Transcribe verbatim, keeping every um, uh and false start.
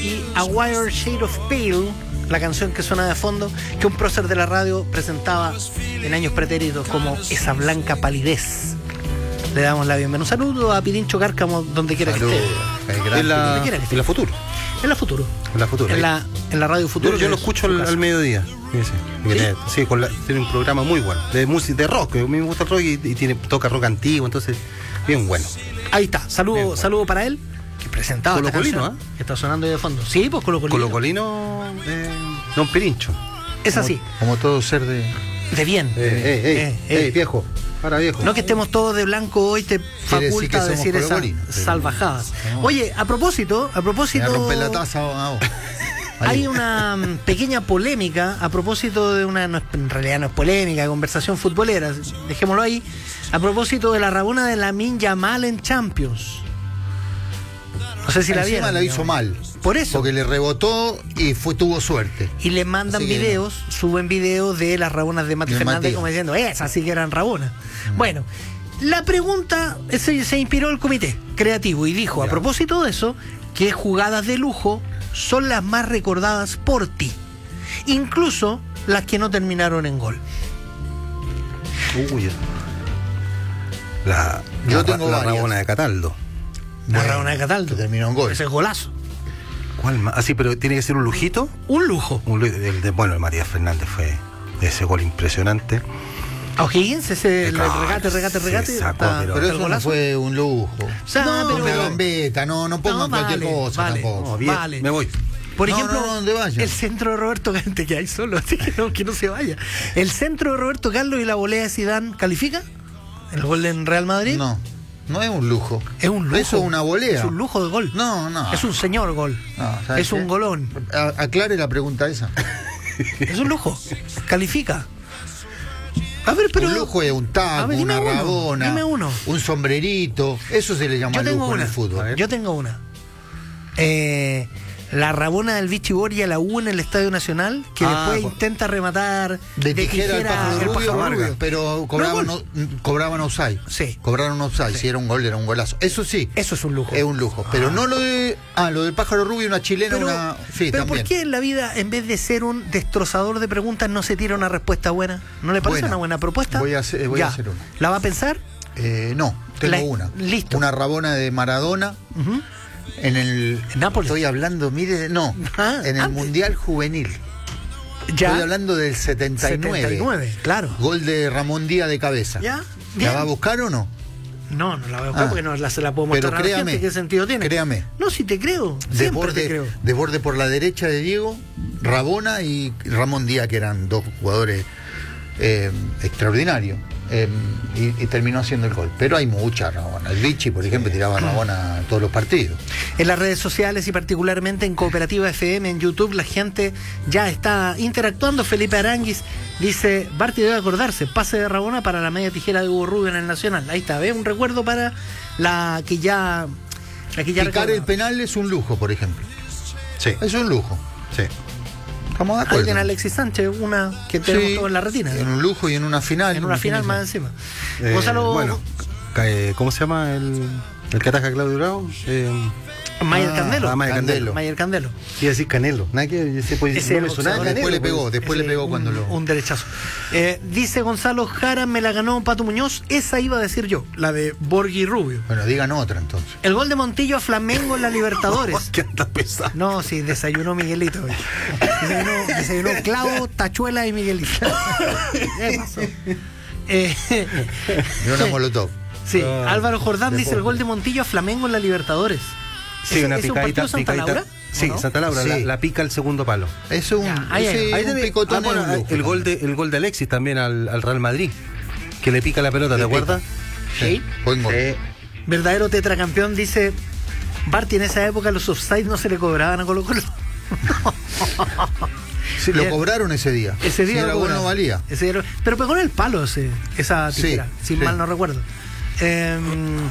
y A Wild Shade of Pale, la canción que suena de fondo, que un prócer de la radio presentaba en años pretéritos como Esa Blanca Palidez. Le damos la bienvenida. Un saludo a Pirincho Cárcamo, donde quiera Salud. que esté. En la, Donde quiera que esté. en la Futuro. En la Futuro. En la Futuro. En la, en la radio Futuro. Yo, yo lo escucho al, al mediodía. Fíjese. ¿Sí? Sí, con la, tiene un programa muy bueno. De música, de rock. A mí me gusta el rock y, y tiene, toca rock antiguo, entonces, bien bueno. Ahí está. Saludo, Bien, bueno. saludo para él, que presentaba esta Colocolino, canción, ¿eh? que está sonando ahí de fondo. Sí, pues Colocolino. Colocolino, eh, Don Pirincho. Es así. Como todo ser de. De bien. Eh, eh, eh, Eh, eh, eh. viejo. Para viejo. No que estemos todos de blanco hoy te Quiere decir que faculta somos decir esas colocolinos, pero- salvajadas. No. Oye, a propósito, a Me propósito, rompe la taza. Ah, oh. hay una mm, pequeña polémica a propósito de una, no es- en realidad no es polémica, conversación futbolera, dejémoslo ahí, a propósito de la rabona de Lamine Yamal en Champions. No sé si la Encima vieron. la hizo mal. Por eso. Porque le rebotó y fue, tuvo suerte. Y le mandan Así que videos, suben videos de las rabonas de Mati De Fernández Mati. como diciendo, esas sí que eran rabonas. Bueno, la pregunta, se, se inspiró el comité creativo y dijo, a propósito de eso, que jugadas de lujo son las más recordadas por ti. Incluso las que no terminaron en gol. Uy. La, Yo la, tengo la varias. Rabona de Cataldo. La Bueno, rabona de Cataldo. que terminó en gol. Ese es golazo. ¿Cuál más? Ah, sí, pero tiene que ser un lujito. Un lujo. Un lu- el de, bueno, el Matías Fernández fue ese gol impresionante. A O'Higgins, ese el Claro, regate, regate, se regate. sacó, está- pero- Pero el eso no golazo. fue un lujo. O sea, no, pero- me gambeta, no, no pongan No, cualquier vale, cosa vale. tampoco. No, bien, Vale. me voy. Por No, ejemplo, no, no, ¿dónde vaya? el centro de Roberto Carlos, que hay solo, así que no, que no se vaya. ¿El centro de Roberto Carlos y la volea de Zidane califica? ¿El gol en Real Madrid? No, no es un lujo. Es un lujo. Eso es una volea. Es un lujo de gol. No, no. Es un señor gol. No, ¿sabes es un qué? golón. A- aclare la pregunta esa. Es un lujo. Califica. A ver, pero. un lujo es un A taco, ver, dime una uno, rabona, dime uno. un sombrerito. Eso se le llama Yo tengo lujo una. en el fútbol. Yo tengo una. Eh, la rabona del Vichy Borgia, la U en el Estadio Nacional, que Ah, después bueno. intenta rematar De tijera al pájaro el rubio, rubio. pero cobraban, No, no, cobraban offside. Sí. Cobraron offside. Sí. Si era un gol, era un golazo. Eso sí, Eso es un lujo. es un lujo. Pero Ah. no lo de. Ah, lo del pájaro rubio, una chilena, Pero, una. Sí, pero también. ¿por qué en la vida, en vez de ser un destrozador de preguntas, no se tira una respuesta buena? ¿No le parece Buena. una buena propuesta? Voy a hacer- voy Ya. a hacer una. ¿La va a pensar? Eh, no, tengo La- una. listo. Una rabona de Maradona Ujú. en el. ¿En Nápoles? Estoy hablando, mire, no. Ah, en el antes. Mundial Juvenil. Ya. Estoy hablando del setenta y nueve. setenta y nueve, claro. Gol de Ramón Díaz de cabeza. Ya, ¿La bien. va a buscar o no? No, no la voy a buscar Ah. porque no la, se la puedo Pero mostrar a la créame, gente. ¿Qué sentido tiene? créame. No, si te creo. Siempre Desborde, te creo. desborde por la derecha de Diego, Rabona y Ramón Díaz, que eran dos jugadores eh, extraordinarios. Eh, y, y terminó haciendo el gol. Pero hay mucha Rabona. El Vichy, por ejemplo, tiraba Rabona a todos los partidos. En las redes sociales y particularmente en Cooperativa F M, en YouTube, la gente ya está interactuando. Felipe Aranguis dice, Barty debe acordarse, pase de Rabona para la media tijera de Hugo Rubio en el Nacional. Ahí está, ¿ves? Un recuerdo para la que ya... La que ya Picar recordaba. el penal es un lujo, por ejemplo. Sí, Es un lujo. sí. Estamos de Ahí acuerdo. tiene Alexis Sánchez, una que tenemos Sí, todos en la retina. En un lujo y en una final. En una final más encima. encima. Eh, Gonzalo Bueno, ca- eh, ¿cómo se llama el, el que ataja a Claudio Bravo? Eh, Mayer Ah, Candelo. ah, Mayer Candelo. Mayer Candelo. iba a decir Canelo. Nada que ese pues, Ese no me era sonaba boxeador. Canelo, Después le pues. pegó, después Ese, le pegó cuando un, lo. un derechazo. Eh, dice Gonzalo Jara, me la ganó Pato Muñoz. Esa iba a decir yo, la de Borghi Rubio. Bueno, digan otra entonces. El gol de Montillo a Flamengo en la Libertadores. ¿Qué anda pesado? No, sí, desayunó Miguelito. hoy. Desayunó, desayunó clavo, tachuela y Miguelito. ¿Qué pasó? Eh, De una molotov. sí, Ah, Álvaro Jordán dice deporte. el gol de Montillo a Flamengo en la Libertadores. Sí, ¿Ese- una ese es un picadita. partido Santa picadita. Laura? Sí, ¿O no? Santa Laura, Sí. la, la pica al segundo palo. Eso es un, Ya, ahí hay- ese, ahí un tenés- picotón ah, bueno, es un lujo, el, gol de, el gol de Alexis también al, al Real Madrid, que le pica la pelota, ¿te Le pica. acuerdas? Sí. Buen gol. Verdadero tetracampeón, dice Barty, en esa época los offside no se le cobraban a Colo Colo. Sí, lo Bien. cobraron ese día. Ese día Si lo era gol cobraron. no valía. Ese día lo- pero pegó en el palo ese, esa tijera, Sí, si sí. mal no recuerdo. Eh,